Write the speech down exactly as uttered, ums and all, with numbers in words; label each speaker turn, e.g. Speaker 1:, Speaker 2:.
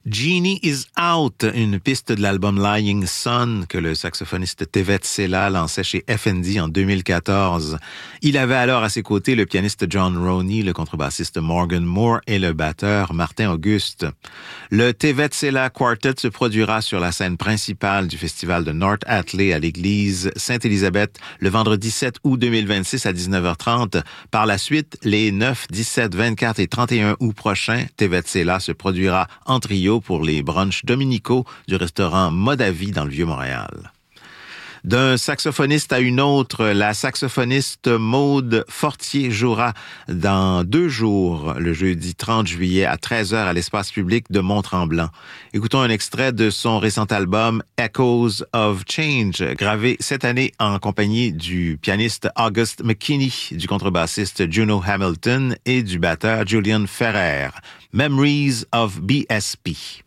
Speaker 1: Genie is Out, une piste de l'album Lying Sun que le saxophoniste Tevet Sela lançait chez F and D en deux mille quatorze. Il avait alors à ses côtés le pianiste John Roney, le contrebassiste Morgan Moore et le batteur Martin Auguste. Le Tevet Sela Quartet se produira sur la scène principale du festival de North Atlee à l'église Sainte-Élisabeth le vendredi sept août deux mille vingt-six à dix-neuf heures trente. Par la suite, les neuf, dix-sept, vingt-quatre et trente et un août prochains, Tevet Sela se produira en trio pour les brunchs dominicaux du restaurant Modavi dans le Vieux-Montréal. D'un saxophoniste à une autre, la saxophoniste Maude Fortier jouera dans deux jours, le jeudi trente juillet à treize heures à l'espace public de Mont-Tremblant. Écoutons un extrait de son récent album Echoes of Change, gravé cette année en compagnie du pianiste August McKinney, du contrebassiste Juno Hamilton et du batteur Julian Ferrer. Memories of B S P.